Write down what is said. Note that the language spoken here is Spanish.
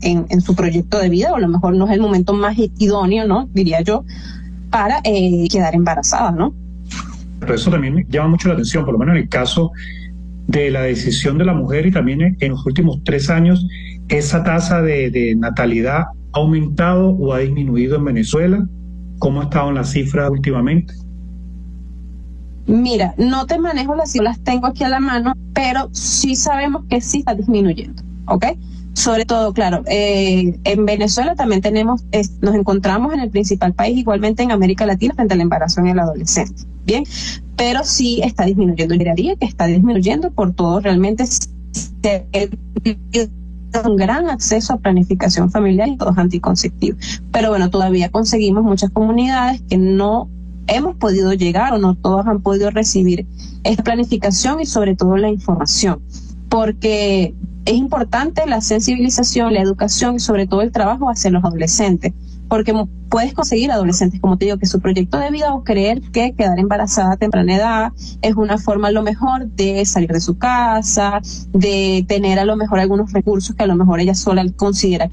en su proyecto de vida, o a lo mejor no es el momento más idóneo, ¿no? Diría yo, para quedar embarazada, ¿no? Pero eso también me llama mucho la atención, por lo menos en el caso de la decisión de la mujer, y también en los últimos 3 años, esa tasa de natalidad ha aumentado o ha disminuido en Venezuela. ¿Cómo ha estado en las cifras últimamente? Mira, no te manejo las cifras, las tengo aquí a la mano, pero sí sabemos que sí está disminuyendo, ¿ok? Sobre todo, claro, en Venezuela también nos encontramos en el principal país, igualmente en América Latina, frente al embarazo en el adolescente, ¿bien? Pero sí está disminuyendo, yo diría que está disminuyendo por todo, realmente un gran acceso a planificación familiar y todos anticonceptivos. Pero bueno, todavía conseguimos muchas comunidades que no hemos podido llegar, o no todos han podido recibir esta planificación y sobre todo la información, porque es importante la sensibilización, la educación y sobre todo el trabajo hacia los adolescentes, porque puedes conseguir adolescentes, como te digo, que su proyecto de vida o creer que quedar embarazada a temprana edad es una forma a lo mejor de salir de su casa, de tener a lo mejor algunos recursos que a lo mejor ella sola considera que